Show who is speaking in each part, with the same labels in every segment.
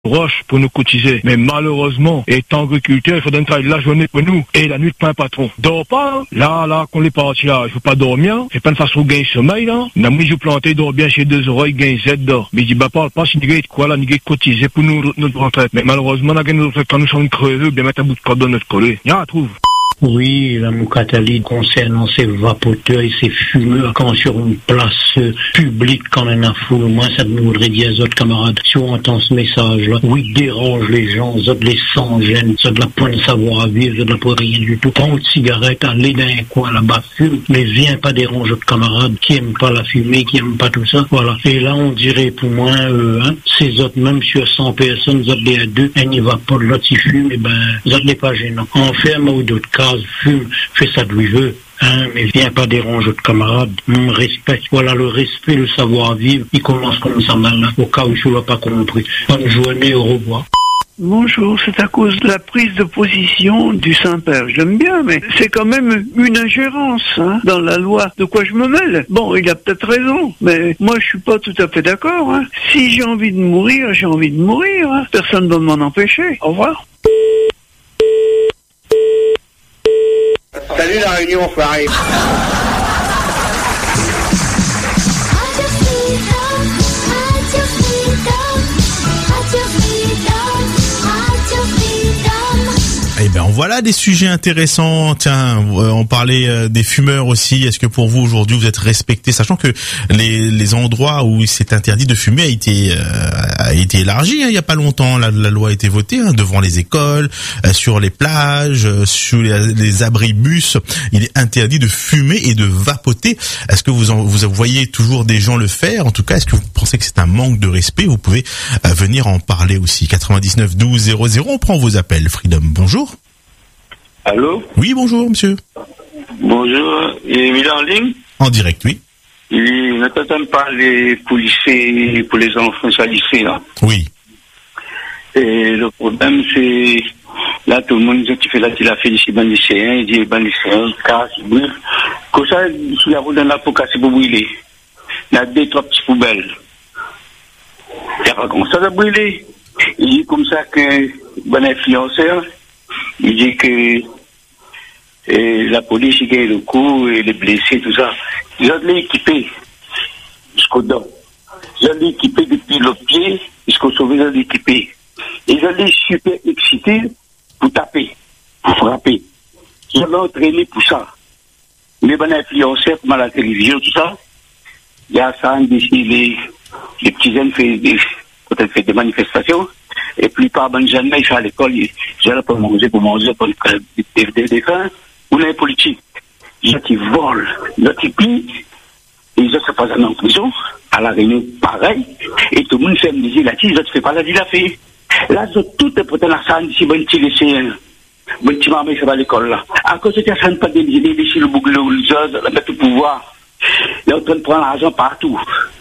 Speaker 1: roche pour nous cotiser. Mais malheureusement, étant agriculteur, il faut donner travail la journée pour nous et la nuit pour un patron. Dors pas, là, qu'on est parti là, je veux pas dormir, c'est pas une façon de gagner sommeil là. N'a mis je planté, dors bien chez deux oreilles, gagne Z d'or. Mais il dit, parle pas si nous gagne quoi là, nous gagne cotiser pour nous, notre retraite. Mais malheureusement, nous gagne notre retraite quand nous sommes crevés, bien mettre un bout de corde dans notre collet. Y'a, trouve.
Speaker 2: Oui, la Moukatali concernant ces vapoteurs et ces fumeurs quand sur une place publique quand on a foule, moi ça nous voudrait dire aux autres camarades, si on entend ce message-là, oui, dérange les gens, aux autres les sans gêne, ça de la point de savoir à vivre, ça de la point rien du tout. Prends une cigarette, allez dans un coin là-bas, fume, mais viens pas déranger autres camarades qui aiment pas la fumée, qui aiment pas tout ça, voilà. Et là on dirait pour moi, ces autres, même sur 100 personnes, les autres les deux, un n'y va pas de l'autre, ils fument, et ben, les autres n'est pas gênant. Enferme ou d'autres cas, fume, fais ça d'où il veut, mais viens pas déranger de camarades, respecte, voilà le respect, le savoir-vivre, il commence comme ça maintenant, au cas où je ne l'ai pas compris. Bonne journée, au revoir.
Speaker 3: Bonjour, c'est à cause de la prise de position du Saint-Père. J'aime bien, mais c'est quand même une ingérence dans la loi. De quoi je me mêle? Bon, il a peut-être raison, mais moi je suis pas tout à fait d'accord. Si j'ai envie de mourir, j'ai envie de mourir. Personne ne va m'en empêcher. Au revoir.
Speaker 4: Salut la Réunion, frère.
Speaker 5: Eh ben voilà des sujets intéressants. Tiens, on parlait des fumeurs aussi. Est-ce que pour vous aujourd'hui vous êtes respectés, sachant que les endroits où c'est interdit de fumer a été élargi il y a pas longtemps. La loi a été votée devant les écoles, sur les plages, sur les abribus. Il est interdit de fumer et de vapoter. Est-ce que vous voyez toujours des gens le faire? En tout cas, est-ce que vous pensez que c'est un manque de respect? Vous pouvez venir en parler aussi. 99 12 00. On prend vos appels. Freedom, bonjour.
Speaker 6: Allô?
Speaker 5: Oui, bonjour, monsieur.
Speaker 6: Bonjour. Il est en ligne?
Speaker 5: En direct, oui.
Speaker 6: Il n'entend pas les policiers pour les enfants sur le lycée, là.
Speaker 5: Oui.
Speaker 6: Et le problème, c'est, là, tout le monde dit qu'il fait la félicité ban lycéen, il dit ban lycéen, casse, bref. Comme ça, il y a dans la peau cassée pour brûler. Il y a deux, trois petites poubelles. Il y a pas comme ça de brûler. Il dit comme ça que, bon influenceur, il dit que la police il gagne le coup et les blessés, tout ça. Ils ont l'équipé jusqu'au dos. Ils ont l'équipé depuis le pied jusqu'au sommet, ils ont l'équipé. Ils ont les super excités pour taper, pour frapper. Ils ont entraîné pour ça. Les bonnes influenceurs, comme à la télévision, tout ça. Il y a ça, les petits jeunes fait des manifestations. Et puis, par bonne jeunes, ils sont à l'école, ils sont pour manger, pour des fins, ou les politiques. Ils ont qui volent, ils ont qui pillent, ils ont se passent en prison, à la Réunion, pareil, et tout le monde fait me dire là-dessus, ils ont fait pas la vie, la fait. Là, ils ont tout est pourtant la salle, ici, bon petit lycéen, bon petit maman, ça va à l'école, là. À cause de ça, ça ne pas des ici, le boucle, les autres, la mettre au pouvoir. Ils sont en train de prendre l'argent partout.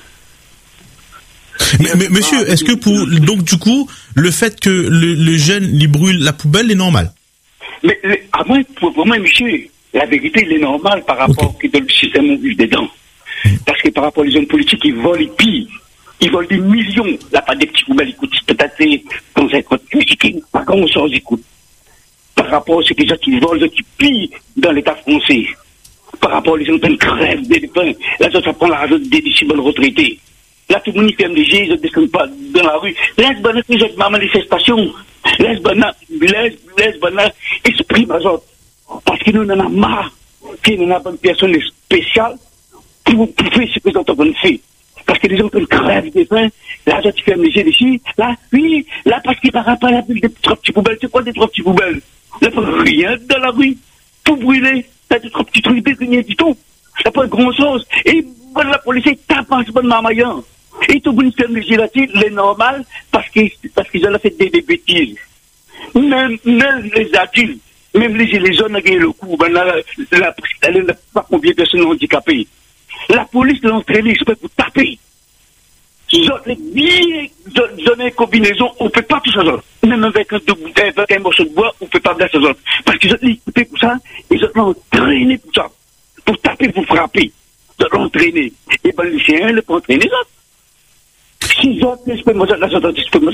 Speaker 5: Mais monsieur, est-ce que donc du coup, le fait que le jeune lui brûle la poubelle est normal?
Speaker 6: Mais pour moi, monsieur, la vérité, il est normal par rapport au système où on vit dedans. Parce que par rapport aux hommes politiques, ils volent, ils pillent. Ils volent des millions. Là, pas des petits poubelles, ils coûtent peut-être comme ça, par contre, on sort, ils coûtent. Par rapport à ceux qui volent, qui pillent dans l'État français. Par rapport aux gens qui crèvent des pains. Là, ça prend l'argent des disciples retraités. Là, tout le monde fait MDG, ils ne descendent pas dans la rue. Laisse bonne ma manifestation. Laisse bonne exprime aux autres. Parce que nous, on en a marre qu'il n'y a pas de personne spéciale pour faire ce que nous avons fait. Parce que les gens qui crèvent des pains, là, tu fais MDG ici, là, oui, là, parce qu'il n'y aura pas la des trois petits poubelles. C'est quoi des trois petits poubelles? Là, il n'y a rien dans la rue. Tout brûler. Là, des trois petits trucs, rien du tout. Il n'y a pas grand chose. Et la police tape en ce bon mamaillant. Et tout le monde fait législatif, c'est normal, parce qu'ils ont fait des bêtises. Même les adultes, même les jeunes ont gagné le coup, pas combien de personnes handicapées. La police l'a entraîné, je peux vous taper. Ils ont une combinaison, on ne peut pas tout ça. Même avec un morceau de bois, on ne peut pas faire ça. Parce qu'ils ont écouté pour ça, ils ont entraîné pour ça. Pour taper, pour frapper. Ils ont entraîné. Et ben, les lycéens ne peuvent pas entraîner les autres. Si les autres, les autres,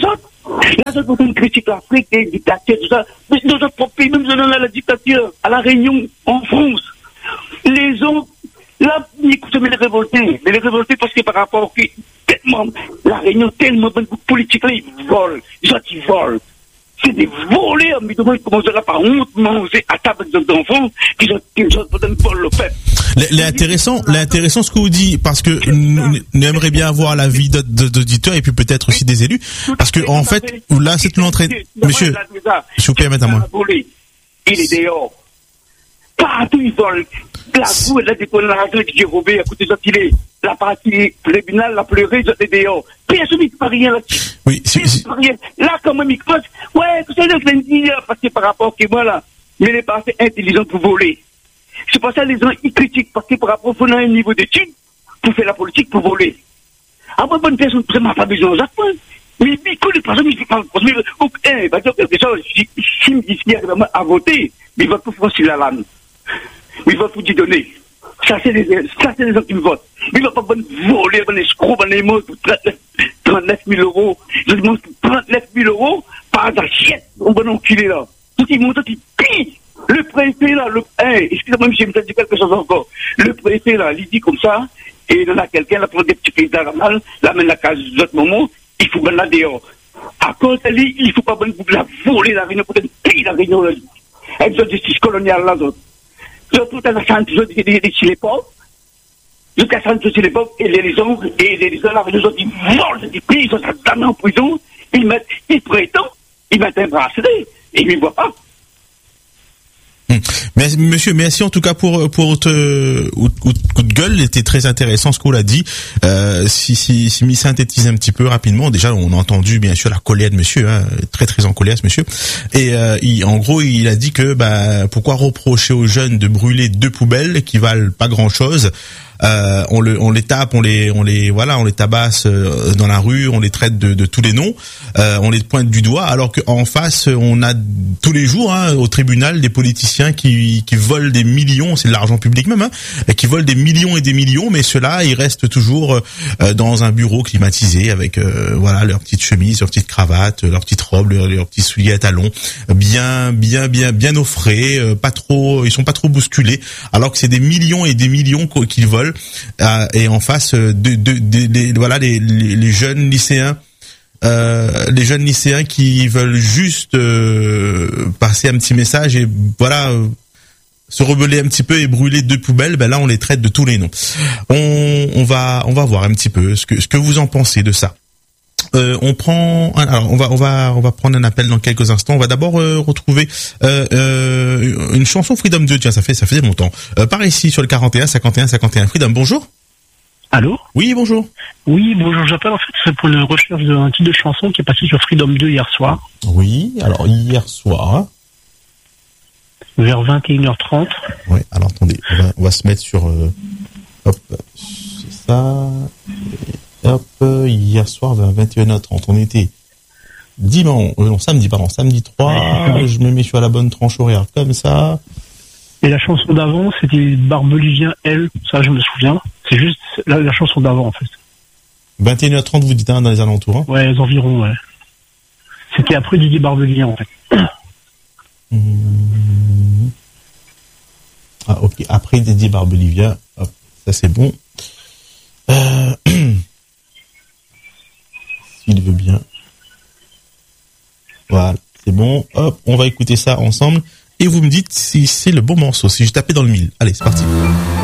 Speaker 6: Là, on critique l'Afrique, les dictatures, tout ça. Mais dans notre propre pays, même dans la dictature, à La Réunion, en France, les autres, là, écoutez, mais les révoltés parce que par rapport à tellement, La Réunion, tellement bonne politique, là, ils volent. C'est des voleurs, mais comment ils commencent là par honte, manger à table d'enfants, qui volent le peuple.
Speaker 5: L'intéressant ce que vous dites, parce que nous aimerions bien avoir l'avis d'auditeurs et puis peut-être aussi des élus, parce que en fait, là, c'est l'entraîne. Monsieur, s'il vous plaît, mettre à moi.
Speaker 6: Il est dehors. Partout, ils volent. La cour, là, des l'argent qui est robé, à côté de ça qu'il est. La partie tribunal, la pleurée, ils étaient dehors. Personne ne fait rien là-dessus.
Speaker 5: Oui,
Speaker 6: là, quand même, ils croient, ouais, tout ça, je dire, parce que par rapport à moi, là, mais les pas assez intelligents pour voler. C'est pour ça que les gens, ils critiquent, parce que par rapport à un niveau d'études, pour faire la politique, pour voler. Ah, moi, bonne personne, ça m'a pas besoin de ça, mais, quand les personnes, ils parlent, il va dire quelque chose, si me dit qu'il y a vraiment à voter, mais il va tout faire sur la lame. Il va tout y donner. Ça, c'est les gens qui me votent. Il va pas voler, escroc, mots, 39 000 euros. Je demande 39 000 euros, par achète, on va enculer là. Tout le monde, il pille. Le préfet là, excusez-moi, monsieur, je me dis quelque chose encore. Le préfet là, il dit comme ça, et il y en a quelqu'un là pour des petits pays d'Aramal, là, mais la case d'autres moments, il faut venir là dehors. À cause de lui, il faut pas la voler, la réunion, peut-être payer la réunion là. Avec la justice coloniale là, d'autres. Surtout à la santé chez les pauvres, jusqu'à la santé chez les pauvres, et les gens, la réunion, ils volent des prix, ils sont damnés en prison, ils prétendent, ils mettent un bracelet, et ils ne voient pas.
Speaker 5: Mais monsieur, merci en tout cas pour votre coup de gueule, c'était très intéressant ce qu'on a dit. Si m'y synthétise un petit peu rapidement, déjà on a entendu bien sûr la colère de monsieur, hein, très très en colère ce monsieur. Et en gros il a dit que pourquoi reprocher aux jeunes de brûler 2 poubelles qui valent pas grand chose. On les tape, on les tabasse dans la rue, on les traite de tous les noms, on les pointe du doigt, alors qu'en face on a tous les jours au tribunal des politiciens qui volent des millions, c'est de l'argent public même, qui volent des millions et des millions, mais ceux-là ils restent toujours dans un bureau climatisé avec leur petite chemise, leur petite cravate, leur petite robe, leurs petits souliers à talons, bien au frais, ils sont pas trop bousculés, alors que c'est des millions et des millions qu'ils volent. Et en face les jeunes lycéens qui veulent juste passer un petit message et se rebeller un petit peu et brûler 2 poubelles, là on les traite de tous les noms. On va voir un petit peu ce que vous en pensez de ça. On va prendre un appel dans quelques instants. On va d'abord retrouver une chanson Freedom 2. Tiens, ça faisait longtemps. Par ici sur le 41 51 51. Freedom, bonjour.
Speaker 2: Allô?
Speaker 5: Oui, bonjour.
Speaker 2: Oui, bonjour. J'appelle en fait c'est pour une recherche d'un titre de chanson qui est passé sur Freedom 2 hier soir.
Speaker 5: Oui, alors hier soir.
Speaker 2: Vers 21h30.
Speaker 5: Oui, alors attendez, on va se mettre sur c'est ça. Hier soir vers 21h30, on était samedi 3, je me mets sur la bonne tranche horaire comme ça.
Speaker 2: Et la chanson d'avant, c'était Barbelivien, elle, ça je me souviens, c'est juste la chanson d'avant en fait.
Speaker 5: 21h30 vous dites dans les alentours, hein?
Speaker 2: Ouais, les environs, ouais. C'était après Didier Barbelivien en fait.
Speaker 5: Ah ok, après Didier Barbelivien, hop, ça c'est bon. S'il veut bien. Voilà, c'est bon. Hop, on va écouter ça ensemble. Et vous me dites si c'est le bon morceau, si je tapais dans le mille. Allez, c'est parti.